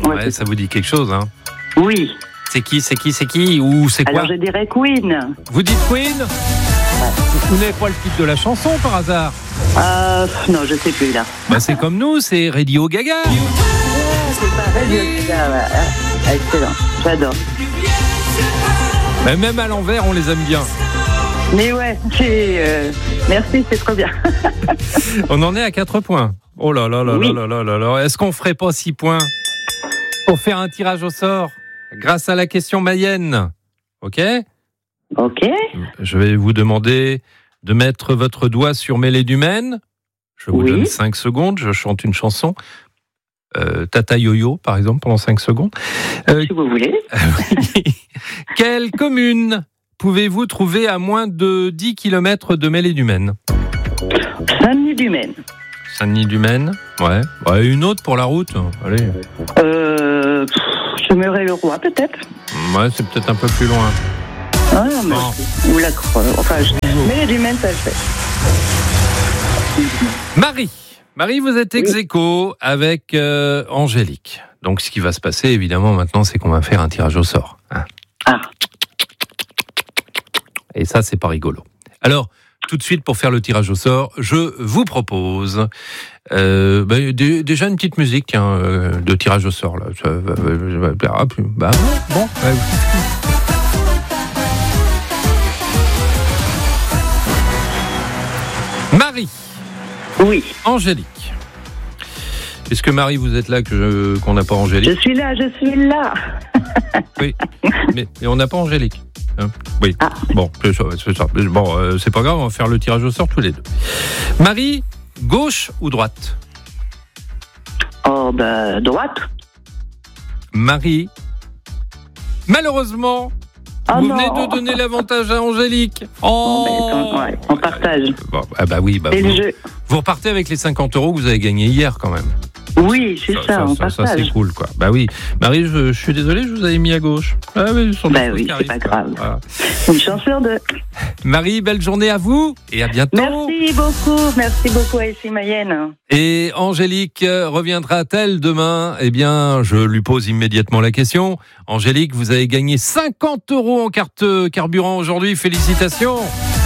Ouais, ça vous dit quelque chose, hein? Oui. C'est qui ou c'est quoi? Alors je dirais Queen. Vous dites Queen? Vous n'avez pas le titre de la chanson par hasard? Non, je sais plus là. Bah, c'est comme nous, c'est Radio Gaga. C'est pas Radio Gaga, ouais. Excellent, j'adore. Bah, même à l'envers, on les aime bien. Mais ouais, merci, c'est trop bien. On en est à 4 points. Oh là là là Oui. là là là là. Est-ce qu'on ferait pas 6 points pour faire un tirage au sort grâce à la question Mayenne? Ok. Ok. Je vais vous demander de mettre votre doigt sur Mêlée du Maine. Je vous donne 5 secondes. Je chante une chanson. Tata Yo-Yo, par exemple, pendant 5 secondes. Si vous voulez. Quelle commune pouvez-vous trouver à moins de 10 km de Mêlée du Maine? Saint-Denis-du-Maine. Saint-Denis-du-Maine, ouais. Une autre pour la route, allez. Chemeray-le-Roi, peut-être. Ouais, c'est peut-être un peu plus loin. Ah, mais ou la Croix. Enfin, Mêlée-du-Maine, ça le fait. Marie, vous êtes ex aequo avec Angélique. Donc, ce qui va se passer, évidemment, maintenant, c'est qu'on va faire un tirage au sort. Hein. Ah. Et ça, c'est pas rigolo. Alors, tout de suite, pour faire le tirage au sort, je vous propose déjà une petite musique de tirage au sort. Là. Bon. Marie. Oui. Angélique. Est-ce que Marie, vous êtes là qu'on n'a pas Angélique? Je suis là. Oui, mais on n'a pas Angélique. Hein, oui. Ah. Bon, c'est ça. Bon, c'est pas grave, on va faire le tirage au sort tous les deux. Marie, gauche ou droite? Oh, droite. Marie, malheureusement, vous venez de donner l'avantage à Angélique. On partage. Oui, c'est le jeu. Vous repartez avec les 50 € que vous avez gagnés hier quand même. Oui, c'est ça, on partage. Ça, c'est cool, quoi. Bah oui. Marie, je suis désolé, je vous avais mis à gauche. Ah oui, c'est pas grave. Voilà. Une chance sur deux. Marie, belle journée à vous et à bientôt. Merci beaucoup à ici Mayenne. Et Angélique reviendra-t-elle demain? Eh bien, je lui pose immédiatement la question. Angélique, vous avez gagné 50 € en carte carburant aujourd'hui. Félicitations.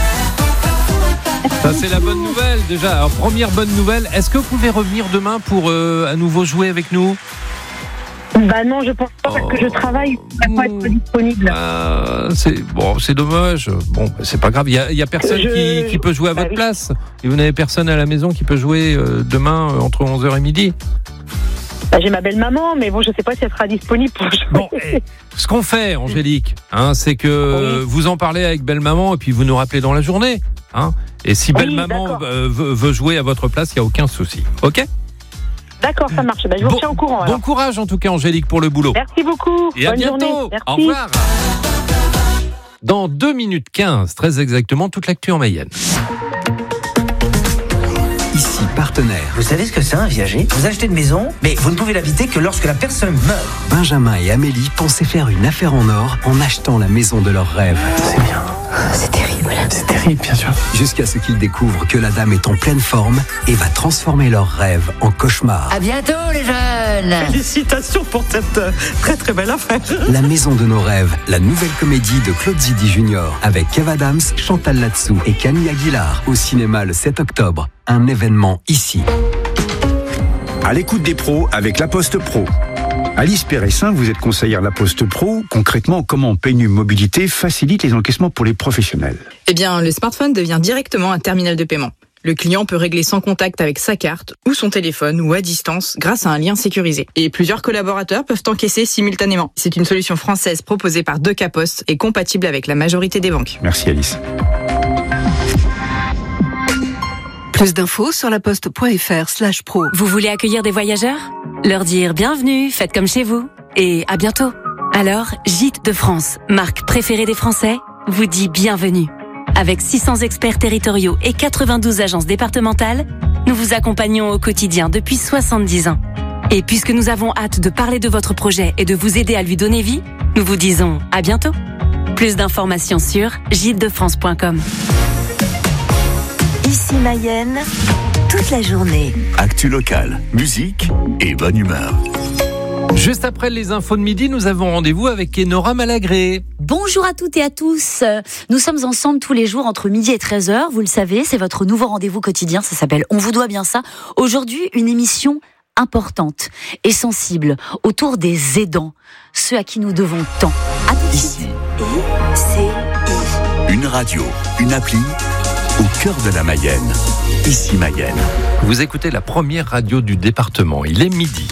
Ça, c'est la bonne nouvelle, déjà. Alors, première bonne nouvelle, est-ce que vous pouvez revenir demain pour à nouveau jouer avec nous? Non, je pense pas parce que je travaille, je ne pourrais pas être disponible. C'est dommage. Bon, c'est pas grave. Il y a personne qui peut jouer à votre place. Et vous n'avez personne à la maison qui peut jouer demain entre 11h et midi. J'ai ma belle-maman, mais bon, je ne sais pas si elle sera disponible pour jouer. Bon, ce qu'on fait, Angélique, c'est que vous en parlez avec belle-maman et puis vous nous rappelez dans la journée. Et si belle-maman veut jouer à votre place, il n'y a aucun souci. OK? D'accord, ça marche. Je vous tiens au courant. Bon courage, en tout cas, Angélique, pour le boulot. Merci beaucoup. Et à bientôt. Au revoir. Dans 2 minutes 15, très exactement, toute l'actu en Mayenne. Ici, partenaire. Vous savez ce que c'est un viager? Vous achetez une maison, mais vous ne pouvez l'habiter que lorsque la personne meurt. Benjamin et Amélie pensaient faire une affaire en or en achetant la maison de leurs rêves. C'est bien. C'est terrible. C'est terrible, bien sûr. Jusqu'à ce qu'ils découvrent que la dame est en pleine forme et va transformer leurs rêves en cauchemar. À bientôt, les jeunes. Félicitations pour cette très très belle affaire. La maison de nos rêves, la nouvelle comédie de Claude Zidi Junior avec Kev Adams, Chantal Latsou et Camille Aguilar au cinéma le 7 octobre. Un événement ici. À l'écoute des pros avec La Poste Pro. Alice Péressin, vous êtes conseillère La Poste Pro. Concrètement, comment PNU Mobilité facilite les encaissements pour les professionnels? Eh bien, le smartphone devient directement un terminal de paiement. Le client peut régler sans contact avec sa carte ou son téléphone ou à distance grâce à un lien sécurisé. Et plusieurs collaborateurs peuvent encaisser simultanément. C'est une solution française proposée par Deca Post et compatible avec la majorité des banques. Merci Alice. Plus d'infos sur laposte.fr/pro. Vous voulez accueillir des voyageurs? Leur dire bienvenue, faites comme chez vous. Et à bientôt. Alors, Gîtes de France, marque préférée des Français, vous dit bienvenue. Avec 600 experts territoriaux et 92 agences départementales, nous vous accompagnons au quotidien depuis 70 ans. Et puisque nous avons hâte de parler de votre projet et de vous aider à lui donner vie, nous vous disons à bientôt. Plus d'informations sur gîtesdefrance.com. Ici Mayenne, toute la journée. Actu locale, musique et bonne humeur. Juste après les infos de midi, nous avons rendez-vous avec Enora Malagré. Bonjour à toutes et à tous. Nous sommes ensemble tous les jours entre midi et 13h. Vous le savez, c'est votre nouveau rendez-vous quotidien. Ça s'appelle On vous doit bien ça. Aujourd'hui, une émission importante et sensible autour des aidants, ceux à qui nous devons tant. À tout de suite. Une radio, une appli au cœur de la Mayenne. Ici Mayenne. Vous écoutez la première radio du département. Il est midi.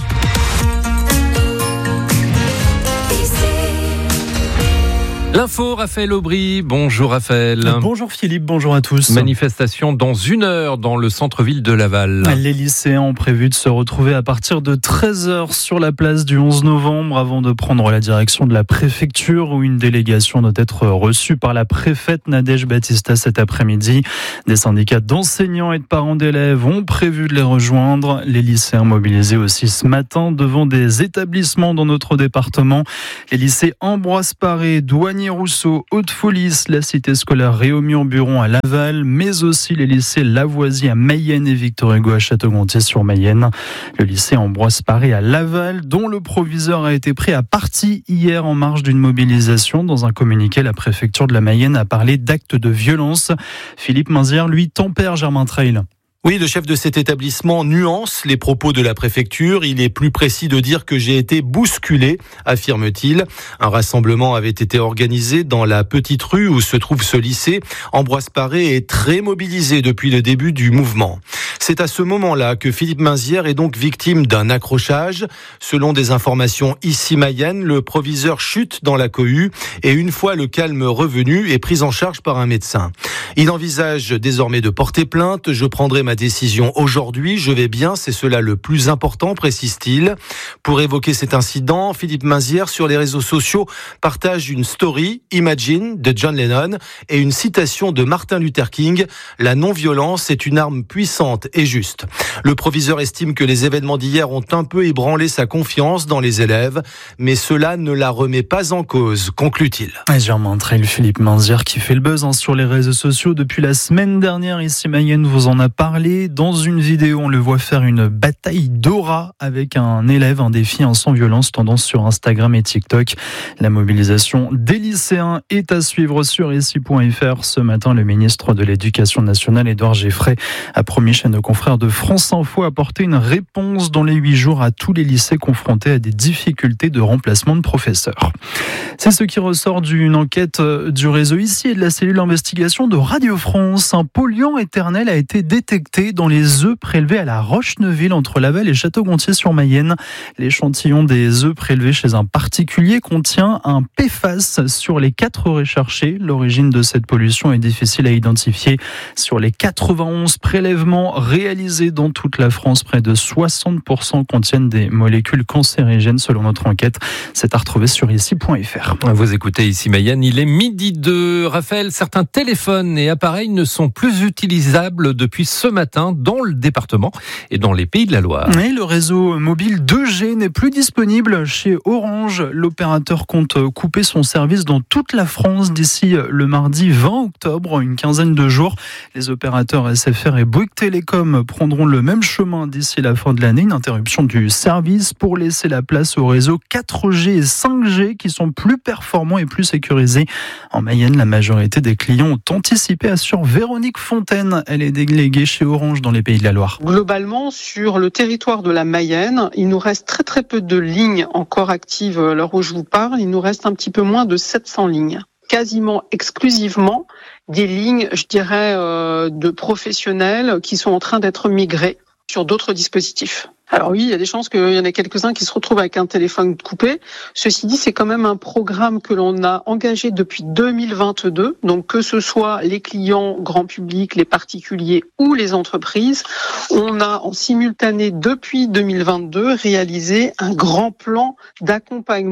L'info, Raphaël Aubry. Bonjour Raphaël. Bonjour Philippe, bonjour à tous. Manifestation dans 1 heure dans le centre-ville de Laval. Les lycéens ont prévu de se retrouver à partir de 13h sur la place du 11 novembre avant de prendre la direction de la préfecture où une délégation doit être reçue par la préfète Nadège Batista cet après-midi. Des syndicats d'enseignants et de parents d'élèves ont prévu de les rejoindre. Les lycéens mobilisés aussi ce matin devant des établissements dans notre département. Les lycées Ambroise Paré, Douanier-Rousseau, Haute-Folis, la cité scolaire Réaumur-Buron à Laval, mais aussi les lycées Lavoisier à Mayenne et Victor Hugo à Château-Gontier-sur-Mayenne. Le lycée Ambroise Paré à Laval, dont le proviseur a été pris à partie hier en marge d'une mobilisation. Dans un communiqué, la préfecture de la Mayenne a parlé d'actes de violence. Philippe Minzière, lui, tempère Germain Trail. Oui, le chef de cet établissement nuance les propos de la préfecture. Il est plus précis de dire que j'ai été bousculé, affirme-t-il. Un rassemblement avait été organisé dans la petite rue où se trouve ce lycée. Ambroise Paré est très mobilisé depuis le début du mouvement. C'est à ce moment-là que Philippe Minzière est donc victime d'un accrochage. Selon des informations ici Mayenne, le proviseur chute dans la cohue et une fois le calme revenu, est pris en charge par un médecin. Il envisage désormais de porter plainte. Je prendrai ma décision aujourd'hui. Je vais bien, c'est cela le plus important, précise-t-il. Pour évoquer cet incident, Philippe Minzière, sur les réseaux sociaux, partage une story, Imagine, de John Lennon, et une citation de Martin Luther King. La non-violence est une arme puissante et juste. Le proviseur estime que les événements d'hier ont un peu ébranlé sa confiance dans les élèves, mais cela ne la remet pas en cause, conclut-il. Germain Trail, Philippe Minzière qui fait le buzz sur les réseaux sociaux depuis la semaine dernière. Ici Mayenne vous en a parlé. Dans une vidéo, on le voit faire une bataille d'aura avec un élève, un défi sans violence, tendance sur Instagram et TikTok. La mobilisation des lycéens est à suivre sur ici.fr. Ce matin, le ministre de l'Éducation nationale, Édouard Geffray, a promis chez nos confrères de France Info apporter une réponse dans les 8 jours à tous les lycées confrontés à des difficultés de remplacement de professeurs. C'est ce qui ressort d'une enquête du réseau ici et de la cellule d'investigation de Radio France. Un polluant éternel a été détecté dans les œufs prélevés à la Roche-Neuville entre Laval et Château-Gontier-sur-Mayenne. L'échantillon des œufs prélevés chez un particulier contient un PFAS sur les 4 recherchés. L'origine de cette pollution est difficile à identifier. Sur les 91 prélèvements réalisés dans toute la France, près de 60% contiennent des molécules cancérigènes selon notre enquête. C'est à retrouver sur ici.fr. Vous écoutez ici Mayenne, il est midi 2. Raphaël, certains téléphones et appareils ne sont plus utilisables depuis ce matin dans le département et dans les Pays de la Loire. Et le réseau mobile 2G n'est plus disponible chez Orange. L'opérateur compte couper son service dans toute la France d'ici le mardi 20 octobre, une quinzaine de jours. Les opérateurs SFR et Bouygues Télécom prendront le même chemin d'ici la fin de l'année. Une interruption du service pour laisser la place au réseau 4G et 5G qui sont plus performants et plus sécurisés. En Mayenne, la majorité des clients ont anticipé, assure Véronique Fontaine. Elle est déléguée chez Orange dans les Pays de la Loire. Globalement, sur le territoire de la Mayenne, il nous reste très peu de lignes encore actives à l'heure où je vous parle. Il nous reste un petit peu moins de 700 lignes. Quasiment exclusivement des lignes, je dirais, de professionnels qui sont en train d'être migrés sur d'autres dispositifs. Alors oui, il y a des chances qu'il y en ait quelques-uns qui se retrouvent avec un téléphone coupé. Ceci dit, c'est quand même un programme que l'on a engagé depuis 2022. Donc que ce soit les clients, grand public, les particuliers ou les entreprises, on a en simultané depuis 2022 réalisé un grand plan d'accompagnement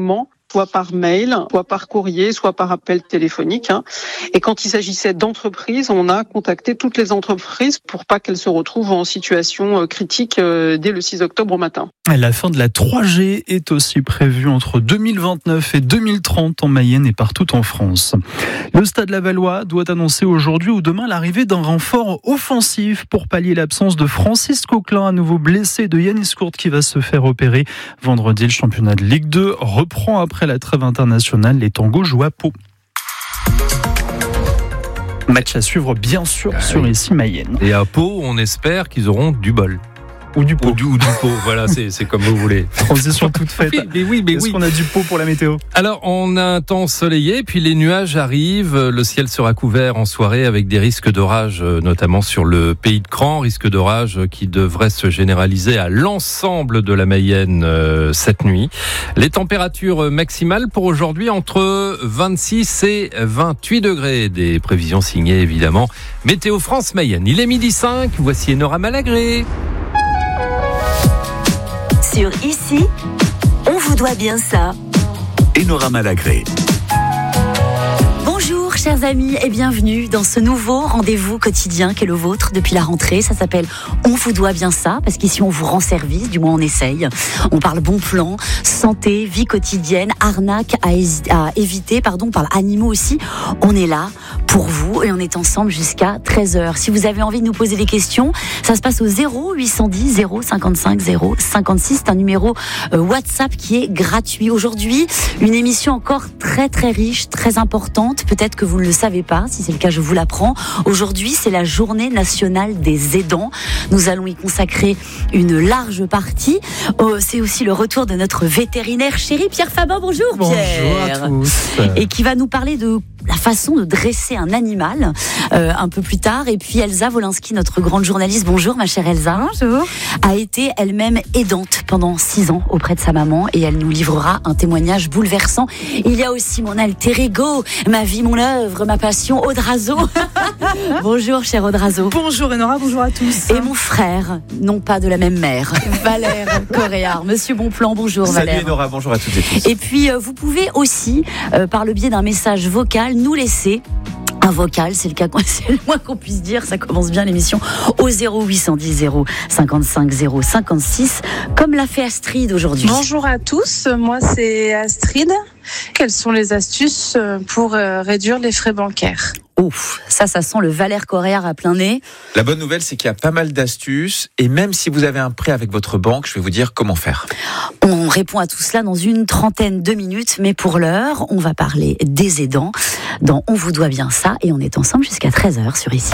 soit par mail, soit par courrier, soit par appel téléphonique. Et quand il s'agissait d'entreprises, on a contacté toutes les entreprises pour pas qu'elles se retrouvent en situation critique dès le 6 octobre au matin. La fin de la 3G est aussi prévue entre 2029 et 2030 en Mayenne et partout en France. Le Stade Lavallois doit annoncer aujourd'hui ou demain l'arrivée d'un renfort offensif pour pallier l'absence de Francis Coquelin, à nouveau blessé, de Yanis Courte qui va se faire opérer. Vendredi, le championnat de Ligue 2 reprend après la trêve internationale. Les Tangos jouent à Pau. Match à suivre bien sûr sur ici Mayenne. Et à Pau, on espère qu'ils auront du bol. Ou du pot. Ou du pot, voilà, c'est comme vous voulez. Transition toute faite. Oui. Est-ce qu'on a du pot pour la météo ? Alors, on a un temps ensoleillé, puis les nuages arrivent. Le ciel sera couvert en soirée avec des risques d'orage, notamment sur le pays de Cran. Risque d'orage qui devrait se généraliser à l'ensemble de la Mayenne cette nuit. Les températures maximales pour aujourd'hui entre 26 et 28 degrés. Des prévisions signées évidemment Météo France Mayenne. Il est 12h05, voici Enora Malagré. Sur Ici, on vous doit bien ça. Enora Malagré. Bonjour chers amis et bienvenue dans ce nouveau rendez-vous quotidien qu'est le vôtre depuis la rentrée. Ça s'appelle On vous doit bien ça, parce qu'ici on vous rend service, du moins on essaye. On parle bon plan, santé, vie quotidienne, arnaque à éviter, on parle animaux aussi. On est là pour vous et on est ensemble jusqu'à 13h. Si vous avez envie de nous poser des questions, ça se passe au 0810 055 056. C'est un numéro WhatsApp qui est gratuit. Aujourd'hui, une émission encore très très riche, très importante. Peut-être que vous ne le savez pas. Si c'est le cas, je vous l'apprends. Aujourd'hui, c'est la journée nationale des aidants. Nous allons y consacrer une large partie. C'est aussi le retour de notre vétérinaire chéri, Pierre Fabin. Bonjour Pierre. Bonjour à tous. Et qui va nous parler de la façon de dresser un animal un peu plus tard. Et puis Elsa Wolinski, notre grande journaliste, bonjour ma chère Elsa. Bonjour. A été elle-même aidante pendant 6 ans auprès de sa maman et elle nous livrera un témoignage bouleversant. Il y a aussi mon alter ego, ma vie, mon œuvre, ma passion, Audrazo. Bonjour cher Audrazo. Bonjour Enora, bonjour à tous. Et mon frère, non pas de la même mère, Valère Coréard. Monsieur Bonplan, bonjour Valère. Salut Enora, bonjour à toutes et tous. Et puis vous pouvez aussi, par le biais d'un message vocal, nous laisser un vocal, c'est le moins qu'on puisse dire, ça commence bien l'émission, au 0810 055 056, comme l'a fait Astrid aujourd'hui. Bonjour à tous, moi c'est Astrid. Quelles sont les astuces pour réduire les frais bancaires ? Ouf, ça sent le Valère Coréard à plein nez. La bonne nouvelle, c'est qu'il y a pas mal d'astuces. Et même si vous avez un prêt avec votre banque, je vais vous dire comment faire. On répond à tout cela dans une trentaine de minutes. Mais pour l'heure, on va parler des aidants dans On vous doit bien ça. Et on est ensemble jusqu'à 13h sur Ici.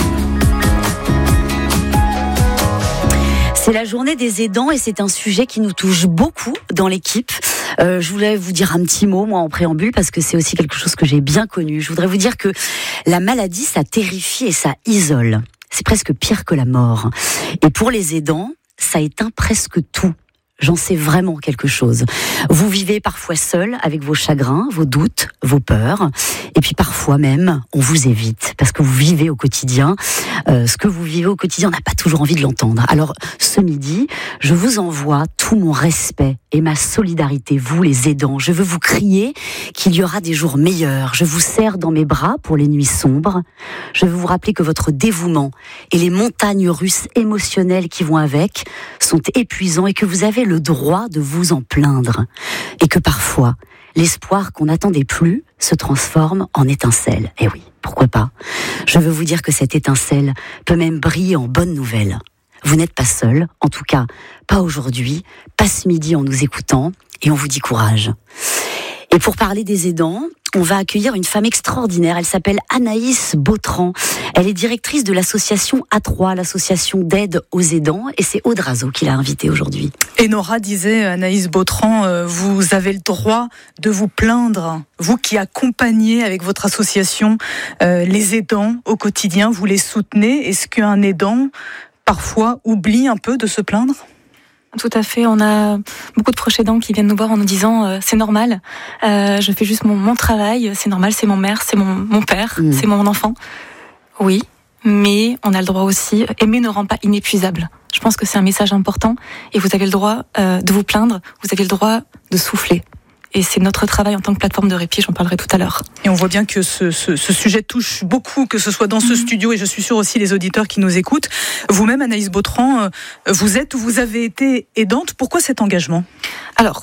C'est la journée des aidants et c'est un sujet qui nous touche beaucoup dans l'équipe. Je voulais vous dire un petit mot, moi, en préambule, parce que c'est aussi quelque chose que j'ai bien connu. Je voudrais vous dire que la maladie, ça terrifie et ça isole. C'est presque pire que la mort. Et pour les aidants, ça éteint presque tout. J'en sais vraiment quelque chose. Vous vivez parfois seul avec vos chagrins, vos doutes, vos peurs. Et puis parfois même, on vous évite parce que vous vivez au quotidien. Ce que vous vivez au quotidien, on n'a pas toujours envie de l'entendre. Alors ce midi, je vous envoie tout mon respect et ma solidarité, vous les aidants. Je veux vous crier qu'il y aura des jours meilleurs. Je vous serre dans mes bras pour les nuits sombres. Je veux vous rappeler que votre dévouement et les montagnes russes émotionnelles qui vont avec sont épuisants et que vous avez le droit de vous en plaindre. Et que parfois, l'espoir qu'on n'attendait plus se transforme en étincelle. Eh oui, pourquoi pas ? Je veux vous dire que cette étincelle peut même briller en bonne nouvelle. Vous n'êtes pas seul, en tout cas pas aujourd'hui, pas ce midi en nous écoutant, et on vous dit courage. Et pour parler des aidants, on va accueillir une femme extraordinaire. Elle s'appelle Anaïs Bautran. Elle est directrice de l'association A3, l'association d'aide aux aidants. Et c'est Audrazo qui l'a invitée aujourd'hui. Enora disait, Anaïs Bautran, vous avez le droit de vous plaindre. Vous qui accompagnez avec votre association les aidants au quotidien, vous les soutenez. Est-ce qu'un aidant, parfois, oublie un peu de se plaindre ? Tout à fait, on a beaucoup de proches aidants qui viennent nous voir en nous disant c'est normal, je fais juste mon travail, c'est normal, c'est mon mère, c'est mon père, c'est mon enfant. Oui, mais on a le droit aussi, aimer ne rend pas inépuisable. Je pense que c'est un message important et vous avez le droit de vous plaindre, vous avez le droit de souffler. Et c'est notre travail en tant que plateforme de répit, j'en parlerai tout à l'heure. Et on voit bien que ce sujet touche beaucoup, que ce soit dans ce studio, et je suis sûre aussi les auditeurs qui nous écoutent. Vous-même, Anaïs Bautran, vous êtes ou vous avez été aidante. Pourquoi cet engagement ? Alors,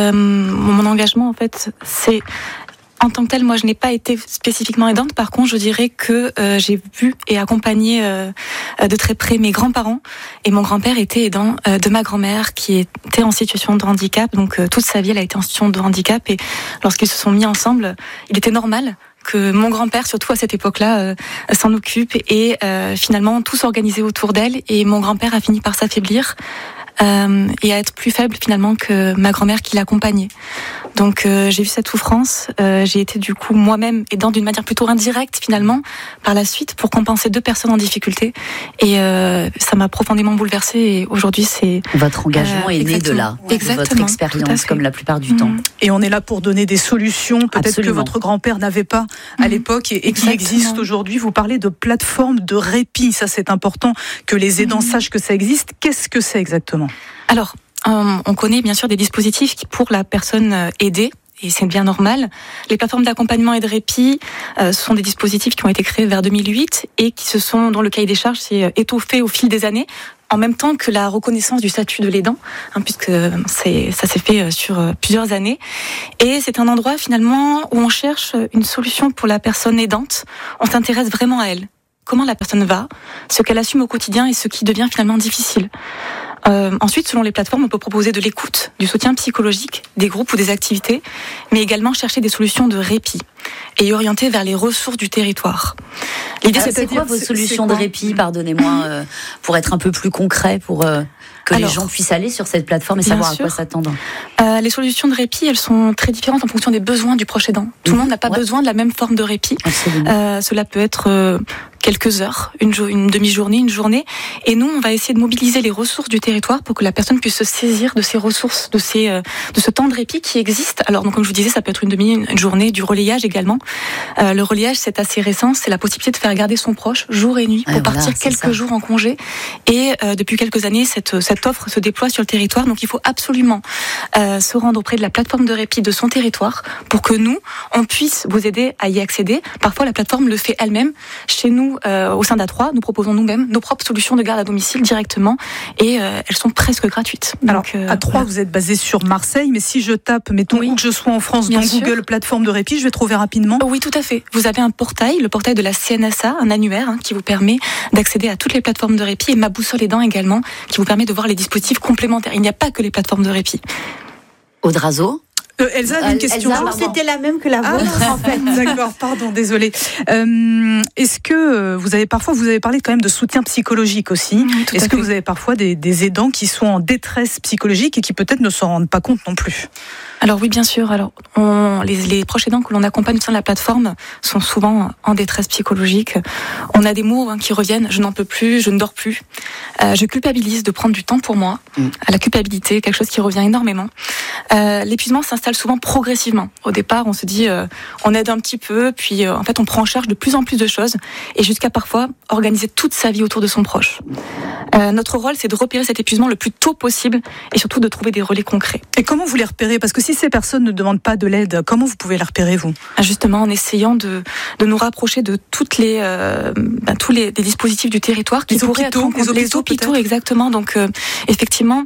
mon engagement, en fait, c'est... En tant que tel, moi, je n'ai pas été spécifiquement aidante. Par contre, je dirais que j'ai vu et accompagné de très près mes grands-parents. Et mon grand-père était aidant de ma grand-mère qui était en situation de handicap. Donc, toute sa vie, elle a été en situation de handicap. Et lorsqu'ils se sont mis ensemble, il était normal que mon grand-père, surtout à cette époque-là, s'en occupe. Et finalement, tout s'organisait autour d'elle. Et mon grand-père a fini par s'affaiblir. Et à être plus faible finalement que ma grand-mère qui l'accompagnait. Donc j'ai vu cette souffrance, j'ai été du coup moi-même aidant d'une manière plutôt indirecte finalement par la suite pour compenser 2 personnes en difficulté et ça m'a profondément bouleversée et aujourd'hui c'est... Votre engagement est né de là, de votre expérience comme la plupart du temps. Et on est là pour donner des solutions peut-être Absolument. Que votre grand-père n'avait pas à l'époque et qui existent aujourd'hui. Vous parlez de plateforme de répit, ça c'est important que les aidants sachent que ça existe. Qu'est-ce que c'est exactement ? Alors, on connaît bien sûr des dispositifs qui, pour la personne aidée, et c'est bien normal. Les plateformes d'accompagnement et de répit sont des dispositifs qui ont été créés vers 2008 et qui se sont, dans le cahier des charges, s'est étoffé au fil des années, en même temps que la reconnaissance du statut de l'aidant, puisque ça s'est fait sur plusieurs années. Et c'est un endroit finalement où on cherche une solution pour la personne aidante. On s'intéresse vraiment à elle. Comment la personne va, ce qu'elle assume au quotidien et ce qui devient finalement difficile. Ensuite, selon les plateformes, on peut proposer de l'écoute, du soutien psychologique, des groupes ou des activités, mais également chercher des solutions de répit et orienter vers les ressources du territoire. L'idée, c'est quoi vos solutions de répit, pardonnez-moi, pour être un peu plus concret, pour que les gens puissent aller sur cette plateforme et savoir à quoi s'attendre. Les solutions de répit, elles sont très différentes en fonction des besoins du proche aidant. Tout le monde n'a pas besoin de la même forme de répit. Cela peut être quelques heures, une demi-journée, une journée. Et nous, on va essayer de mobiliser les ressources du territoire pour que la personne puisse se saisir de ces ressources, de ce temps de répit qui existe. Alors, donc, comme je vous disais, ça peut être une journée, du relayage également. Le relayage, c'est assez récent. C'est la possibilité de faire garder son proche jour et nuit pour partir quelques jours en congé. Et depuis quelques années, cette offre se déploie sur le territoire. Donc, il faut absolument se rendre auprès de la plateforme de répit de son territoire pour que nous, on puisse vous aider à y accéder. Parfois, la plateforme le fait elle-même. Chez nous, au sein d'A3, nous proposons nous-mêmes nos propres solutions de garde à domicile directement et elles sont presque gratuites. Donc, alors, A3, vous êtes basé sur Marseille, mais si je tape, mettons où que je sois en France, dans Google plateforme de répit, je vais trouver rapidement. Oui, tout à fait. Vous avez un portail, le portail de la CNSA, un annuaire qui vous permet d'accéder à toutes les plateformes de répit et Ma Boussole Aidant également, qui vous permet de voir les dispositifs complémentaires. Il n'y a pas que les plateformes de répit. Audrazo. Elsa a une question. C'était la même que la vôtre, en fait. D'accord, pardon, désolée. Est-ce que vous avez parlé quand même de soutien psychologique aussi. Est-ce que vous avez parfois des aidants qui sont en détresse psychologique et qui peut-être ne s'en rendent pas compte non plus ? Alors oui, bien sûr. Alors les proches aidants que l'on accompagne sur la plateforme sont souvent en détresse psychologique. On a des mots qui reviennent. Je n'en peux plus, je ne dors plus. Je culpabilise de prendre du temps pour moi. La culpabilité, quelque chose qui revient énormément. L'épuisement s'installe souvent progressivement. Au départ, on se dit, on aide un petit peu, puis en fait, on prend en charge de plus en plus de choses, et jusqu'à parfois organiser toute sa vie autour de son proche. Notre rôle, c'est de repérer cet épuisement le plus tôt possible, et surtout de trouver des relais concrets. Et comment vous les repérez ? Parce que si ces personnes ne demandent pas de l'aide, comment vous pouvez les repérer, vous ? Justement, en essayant de nous rapprocher de tous les dispositifs du territoire qui pourraient être en compte. Les hôpitaux, exactement. Donc, effectivement,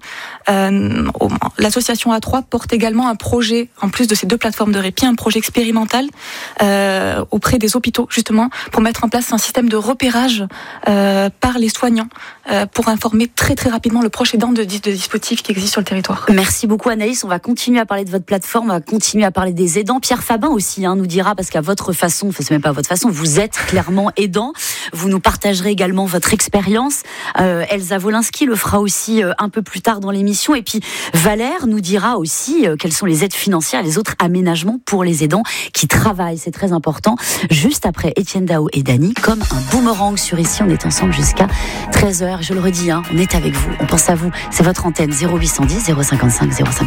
l'association A3 porte également un projet, en plus de ces 2 plateformes de répit, un projet expérimental auprès des hôpitaux, justement, pour mettre en place un système de repérage par les soignants pour informer très très rapidement le proche aidant de dispositifs qui existent sur le territoire. Merci beaucoup Anaïs, on va continuer à parler de votre plateforme, on va continuer à parler des aidants. Pierre Fabin aussi nous dira, parce qu'à votre façon, enfin c'est même pas à votre façon, vous êtes clairement aidant, vous nous partagerez également votre expérience. Elsa Wolinski le fera aussi un peu plus tard dans l'émission, et puis Valère nous dira aussi quelles sont les aides financières et les autres aménagements pour les aidants qui travaillent, c'est très important. Juste après Étienne Dao et Dany, comme un boomerang sur Ici, on est ensemble jusqu'à 13h. Je le redis, on est avec vous, on pense à vous, c'est votre antenne 0810 055 055.